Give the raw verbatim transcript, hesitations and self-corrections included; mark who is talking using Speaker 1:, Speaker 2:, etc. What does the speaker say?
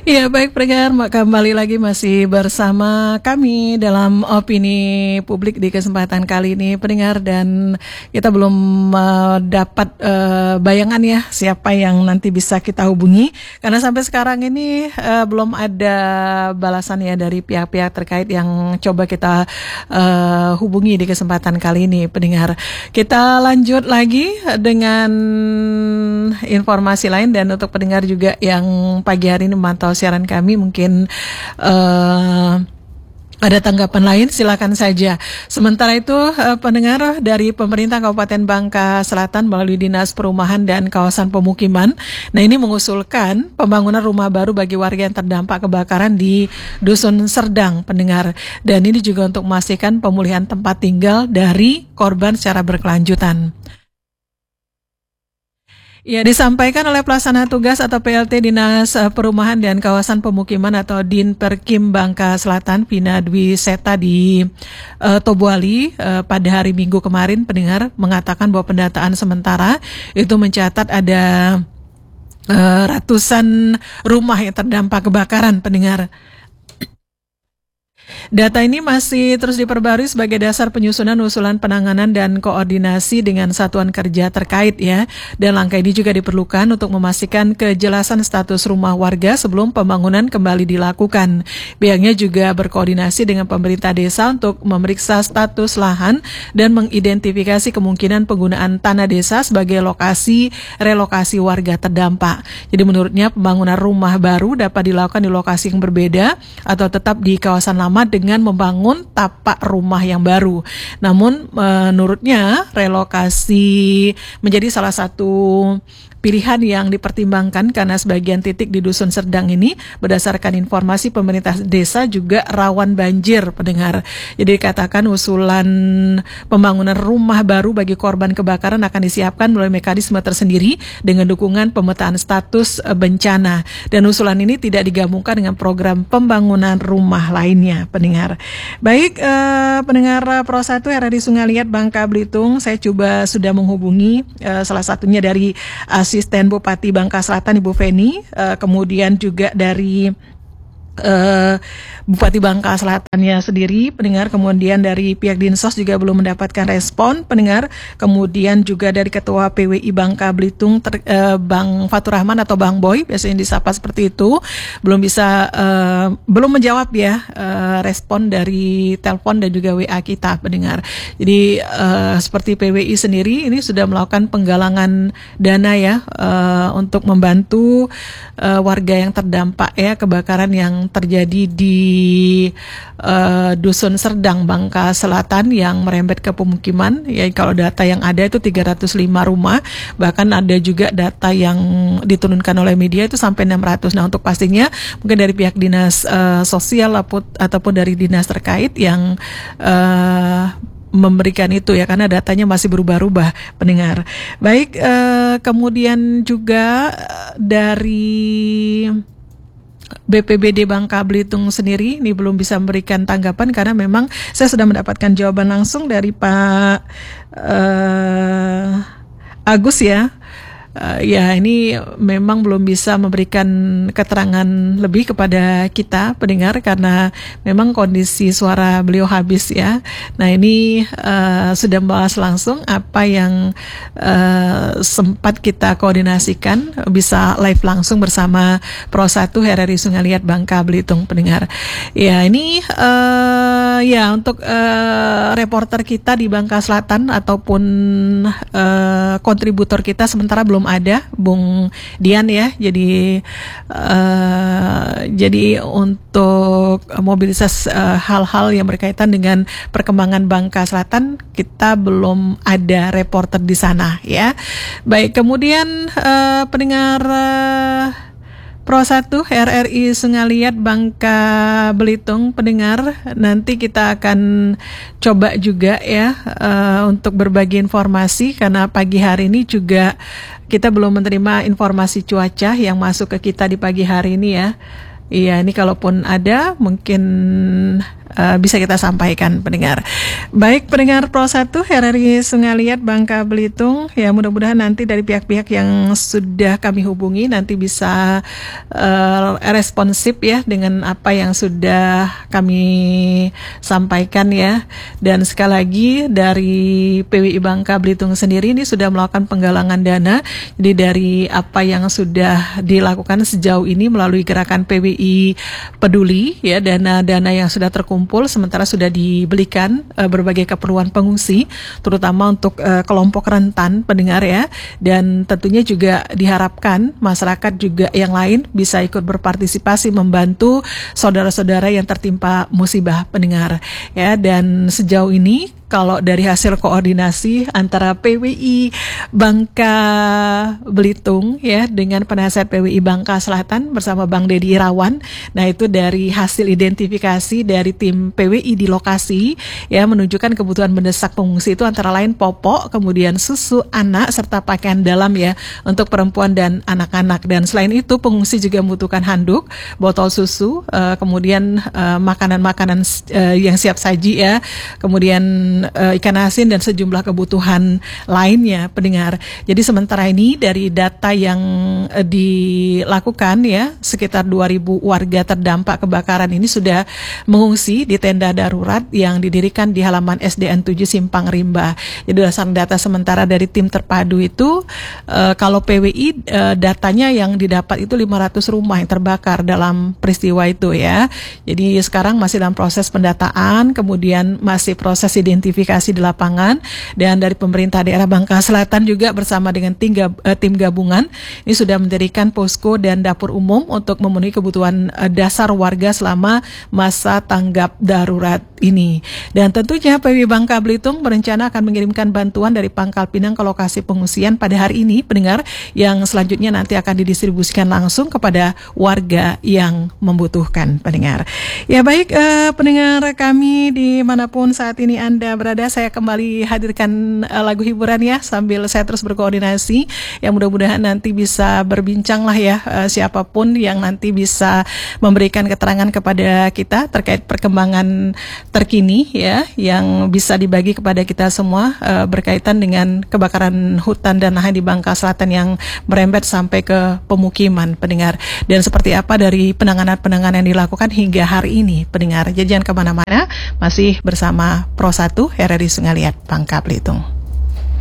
Speaker 1: Iya, baik pendengar, kembali lagi masih bersama kami dalam opini publik di kesempatan kali ini pendengar, dan kita belum uh, dapat uh, bayangan ya siapa yang nanti bisa kita hubungi karena sampai sekarang ini uh, belum ada balasan ya dari pihak-pihak terkait yang coba kita uh, hubungi di kesempatan kali ini pendengar. Kita lanjut lagi dengan informasi lain, dan untuk pendengar juga yang pagi hari ini memantau siaran kami mungkin uh, ada tanggapan lain, silakan saja. Sementara itu uh, pendengar dari pemerintah Kabupaten Bangka Selatan melalui Dinas Perumahan dan Kawasan Pemukiman, nah ini mengusulkan pembangunan rumah baru bagi warga yang terdampak kebakaran di Dusun Serdang pendengar, dan ini juga untuk memastikan pemulihan tempat tinggal dari korban secara berkelanjutan. Ya, disampaikan oleh pelaksana tugas atau P L T Dinas Perumahan dan Kawasan Pemukiman atau Dinperkim Bangka Selatan, Vina Dwi Seta di uh, Tobuali uh, pada hari Minggu kemarin pendengar, mengatakan bahwa pendataan sementara itu mencatat ada uh, ratusan rumah yang terdampak kebakaran pendengar. Data ini masih terus diperbarui sebagai dasar penyusunan usulan penanganan dan koordinasi dengan satuan kerja terkait ya. Dan langkah ini juga diperlukan untuk memastikan kejelasan status rumah warga sebelum pembangunan kembali dilakukan. Pihaknya juga berkoordinasi dengan pemerintah desa untuk memeriksa status lahan dan mengidentifikasi kemungkinan penggunaan tanah desa sebagai lokasi relokasi warga terdampak. Jadi menurutnya pembangunan rumah baru dapat dilakukan di lokasi yang berbeda atau tetap di kawasan lama dengan membangun tapak rumah yang baru. Namun menurutnya relokasi menjadi salah satu pilihan yang dipertimbangkan karena sebagian titik di Dusun Serdang ini berdasarkan informasi pemerintah desa juga rawan banjir pendengar. Jadi dikatakan usulan pembangunan rumah baru bagi korban kebakaran akan disiapkan melalui mekanisme tersendiri dengan dukungan pemetaan status bencana, dan usulan ini tidak digabungkan dengan program pembangunan rumah lainnya pendengar. Baik eh, pendengar Pro satu R R I Sungai Liat Bangka Belitung, saya coba sudah menghubungi eh, salah satunya dari Asisten Bupati Bangka Selatan Ibu Feni, uh, kemudian juga dari uh, Bupati Bangka Selatannya sendiri pendengar, kemudian dari pihak Dinsos juga belum mendapatkan respon pendengar, kemudian juga dari Ketua P W I Bangka Belitung ter, uh, Bang Fatur Rahman atau Bang Boy biasanya disapa seperti itu, belum bisa uh, belum menjawab ya uh, respon dari telepon dan juga W A kita pendengar. Jadi uh, seperti P W I sendiri ini sudah melakukan penggalangan dana ya uh, untuk membantu uh, warga yang terdampak ya kebakaran yang terjadi di uh, Dusun Serdang Bangka Selatan yang merembet ke pemukiman. Ya, kalau data yang ada itu tiga ratus lima rumah, bahkan ada juga data yang diturunkan oleh media itu sampai enam ratus. Nah, untuk pastinya mungkin dari pihak dinas uh, sosial ataupun dari dinas terkait yang uh, memberikan itu ya, karena datanya masih berubah-ubah pendengar. Baik, uh, kemudian juga dari B P B D Bangka Belitung sendiri ini belum bisa memberikan tanggapan karena memang saya sudah mendapatkan jawaban langsung dari Pak uh, Agus ya. Uh, ya ini memang belum bisa memberikan keterangan lebih kepada kita pendengar karena memang kondisi suara beliau habis ya. Nah ini uh, sudah membahas langsung apa yang uh, sempat kita koordinasikan, bisa live langsung bersama Pro satu R R I Sungai Liat Bangka Belitung pendengar. Ya ini uh, ya untuk uh, reporter kita di Bangka Selatan ataupun uh, kontributor kita sementara belum ada Bung Dian ya. Jadi uh, jadi untuk mobilitas uh, hal-hal yang berkaitan dengan perkembangan Bangka Selatan kita belum ada reporter di sana ya. Baik, kemudian uh, pendengar uh, Pro satu R R I Sungai Liat Bangka Belitung pendengar, nanti kita akan coba juga ya uh, untuk berbagi informasi karena pagi hari ini juga kita belum menerima informasi cuaca yang masuk ke kita di pagi hari ini ya. Iya, ini kalaupun ada mungkin uh, bisa kita sampaikan pendengar. Baik pendengar Pro satu R R I Sungaliat Bangka Belitung, ya mudah-mudahan nanti dari pihak-pihak yang sudah kami hubungi nanti bisa uh, responsif ya dengan apa yang sudah kami sampaikan ya. Dan sekali lagi dari P W I Bangka Belitung sendiri ini sudah melakukan penggalangan dana. Jadi dari apa yang sudah dilakukan sejauh ini melalui gerakan P W I Peduli ya, dana-dana yang sudah terkumpul sementara sudah dibelikan uh, berbagai keperluan pengungsi terutama untuk uh, kelompok rentan pendengar ya. Dan tentunya juga diharapkan masyarakat juga yang lain bisa ikut berpartisipasi membantu saudara-saudara yang tertimpa musibah pendengar ya. Dan sejauh ini kalau dari hasil koordinasi antara P W I Bangka Belitung ya dengan penasihat P W I Bangka Selatan bersama Bang Dedi Irawan, nah itu dari hasil identifikasi dari tim P W I di lokasi ya menunjukkan kebutuhan mendesak pengungsi itu antara lain popok, kemudian susu anak serta pakaian dalam ya untuk perempuan dan anak-anak. Dan selain itu pengungsi juga membutuhkan handuk, botol susu, uh, kemudian uh, makanan-makanan uh, yang siap saji ya, kemudian uh, ikan asin dan sejumlah kebutuhan lainnya pendengar. Jadi sementara ini dari data yang uh, dilakukan ya sekitar dua ribu warga terdampak kebakaran ini sudah mengungsi di tenda darurat yang didirikan di halaman S D N tujuh Simpang Rimba. Jadi berdasarkan data sementara dari tim terpadu itu uh, kalau P W I uh, datanya yang didapat itu lima ratus rumah yang terbakar dalam peristiwa itu ya. Jadi sekarang masih dalam proses pendataan, kemudian masih proses identifikasi di lapangan, dan dari pemerintah daerah Bangka Selatan juga bersama dengan tim, gab, uh, tim gabungan ini sudah mendirikan posko dan dapur umum untuk memenuhi kebutuhan uh, dasar warga selama masa tanggap darurat ini. Dan tentunya P W I Bangka Belitung berencana akan mengirimkan bantuan dari Pangkal Pinang ke lokasi pengungsian pada hari ini pendengar, yang selanjutnya nanti akan didistribusikan langsung kepada warga yang membutuhkan pendengar. Ya baik uh, pendengar kami dimanapun saat ini Anda berada, saya kembali hadirkan uh, lagu hiburan ya sambil saya terus berkoordinasi yang mudah-mudahan nanti bisa berbincang lah ya uh, siapapun yang nanti bisa memberikan keterangan kepada kita terkait perkembangan terkini ya yang bisa dibagi kepada kita semua uh, berkaitan dengan kebakaran hutan dan lahan di Bangka Selatan yang merembet sampai ke pemukiman pendengar, dan seperti apa dari penanganan-penanganan yang dilakukan hingga hari ini pendengar. Jadi jangan kemana-mana, masih bersama Pro satu R R I Sungaliat Bangka Belitung.